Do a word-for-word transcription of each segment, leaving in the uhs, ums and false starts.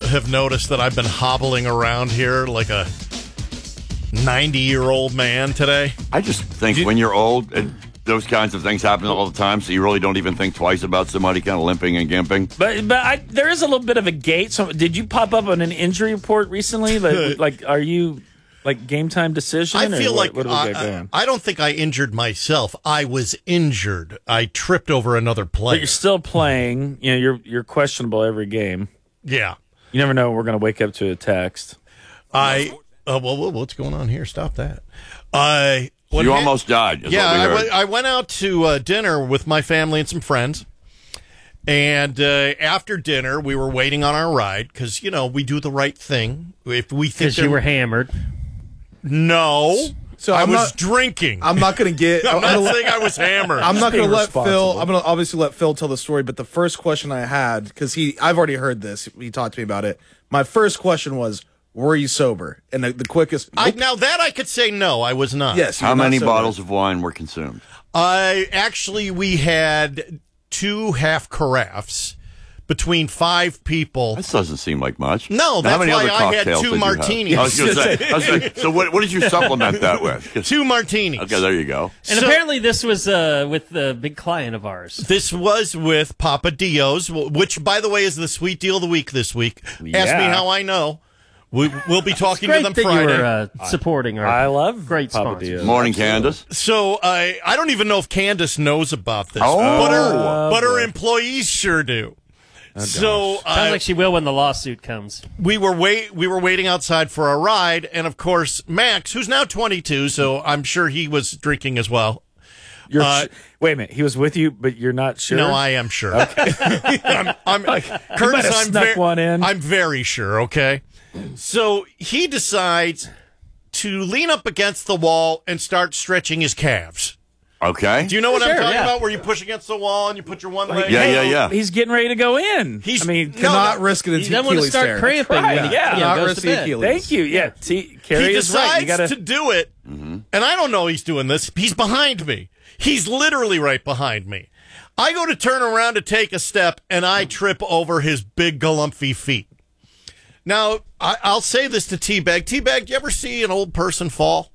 have noticed that I've been hobbling around here like a ninety-year-old man today? I just think you, when you're old, it, those kinds of things happen all the time, so you really don't even think twice about somebody kind of limping and gimping. But but I, there is a little bit of a gait. So did you pop up on an injury report recently? Like, like are you like game time decision? I feel or like what, what do we got I, going? I don't think I injured myself. I was injured. I tripped over another player. But you're still playing. You know, you're you're questionable every game. Yeah. You never know. We're going to wake up to a text. I uh, well, well, what's going on here? Stop that. I. Uh, you almost died. Yeah, I, w- I went out to uh, dinner with my family and some friends. And uh, after dinner, we were waiting on our ride because, you know, we do the right thing. If we think because you were hammered. No. So I I'm was not, drinking. I'm not going to get. I'm not I'm saying I was hammered. I'm not going to let Phil. I'm going to to obviously let Phil tell the story. But the first question I had, because he, I've already heard this. He talked to me about it. My first question was, were you sober? And the, the quickest. Nope. I, now that I could say no, I was not. Yes. How many bottles of wine were consumed? I uh, actually we had two half carafes. Between five people. This doesn't seem like much. No, that's How many why other I had cocktails two did you have? martinis. I was going to say, I was gonna, so what, what did you supplement that with? Two martinis. Okay, there you go. And So- apparently this was uh, with a big client of ours. This was with Papa Dio's, which, by the way, is the sweet deal of the week this week. Ask me Yeah. how I know. We, we'll be talking Great to them that Friday. you were uh, supporting our I love great Papa sponsors. Dio's. Morning, Candace. So I I don't even know if Candace knows about this, Oh. but her Oh, but her boy. employees sure do. so Sounds uh, like she will when the lawsuit comes. we were wait we were waiting outside for our ride, and of course Max, who's now twenty-two, so I'm sure he was drinking as well. You're Uh, sh- wait a minute. He was with you, but you're not sure. No, I am sure. Okay. I'm, I'm, might Curtis, have I'm snuck ver- one in. I'm very sure, okay? So he decides to lean up against the wall and start stretching his calves. Okay. Do you know what Sure, I'm talking yeah. about? Where you push against the wall and you put your one leg Yeah, out? yeah, yeah. He's getting ready to go in. He's- I mean, No, Cannot no. risk an You don't want to Achilles start tear. cramping Right, when he yeah. you know, Not goes risk to the bed. Achilles. thank you. Yeah, T- Carrie He is right. You decides gotta. to do it, and I don't know he's doing this. He's behind me. He's literally right behind me. I go to turn around to take a step, and I trip over his big galumpy feet. Now, I, I'll say this to T-Bag. T-Bag, do you ever see an old person fall?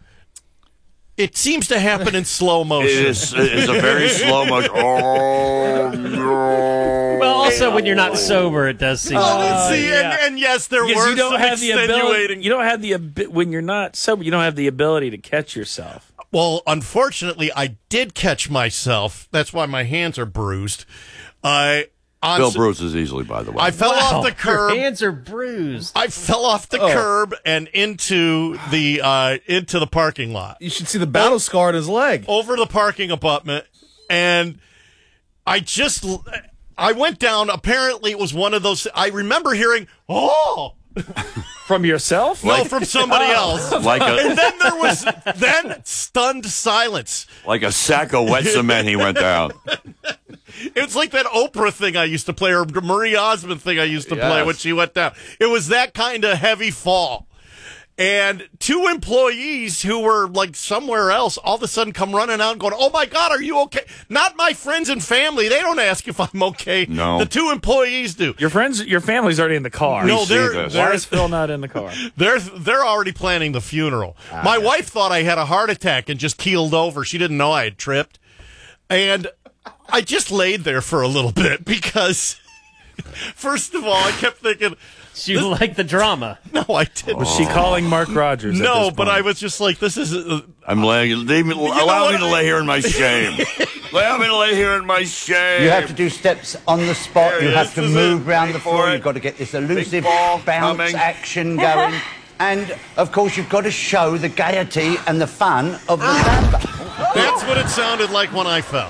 It seems to happen in slow motion. It is, it is a very slow motion. Oh, no. Well, also when you're not sober, it does seem. Oh, see, yeah. and, and yes, there Because were you don't some have the ability. extenuating. You don't have the abi- when you're not sober. You don't have the ability to catch yourself. Well, unfortunately, I did catch myself. That's why my hands are bruised. I on Bill s- bruises easily, by the way. I fell Wow, off the curb. Your hands are bruised. I fell off the curb and into the uh, into the parking lot, You should see the battle scar in his leg. over the parking abutment, and I just I went down. Apparently, it was one of those. I remember hearing, "Oh." From yourself? No, from somebody else. like And a then there was then stunned silence. like a sack of wet cement, he went down. It's like that Oprah thing I used to play, or Marie Osmond thing I used to play Yes. when she went down. It was that kind of heavy fall. And two employees who were like somewhere else all of a sudden come running out and going, "Oh my God, are you okay?" Not my friends and family. They don't ask if I'm okay. No. The two employees do. Your friends, your family's already in the car. No, see they're, this. Why they're, is Phil not in the car? they're, they're already planning the funeral. My wife thought I had a heart attack and just keeled over. She didn't know I had tripped. And I just laid there for a little bit because, first of all, I kept thinking, You like the drama. no, I didn't. Was she calling Mark Rogers? at No, this but point? I was just like, this is. Uh, I'm laying. Leave me, allow what? me to lay here in my shame. Allow me to lay here in my shame. You have to do steps on the spot. There You it have is. to This is move it. around the Wait for floor. it. You've got to get this elusive ball bounce coming. action going. And, of course, you've got to show the gaiety and the fun of the samba. that's what it sounded like when I fell.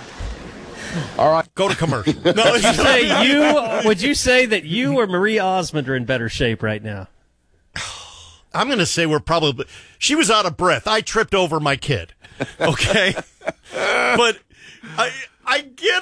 All right, go to commercial. No, it's Say you would you say that you or Marie Osmond are in better shape right now? I'm going to say we're probably. She was out of breath. I tripped over my kid. Okay, but I I get